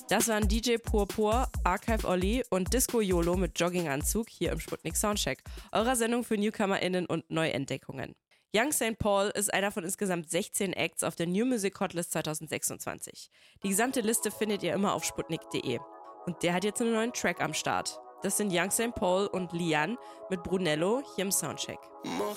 Das waren DJ Purpur, Archive Olli und Disco YOLO mit Jogginganzug hier im Sputnik Soundcheck, eurer Sendung für NewcomerInnen und Neuentdeckungen. Young St. Paul ist einer von insgesamt 16 Acts auf der New Music Hotlist 2026. Die gesamte Liste findet ihr immer auf sputnik.de. Und der hat jetzt einen neuen Track am Start. Das sind Young St. Paul und Lian mit Brunello hier im Soundcheck. Mach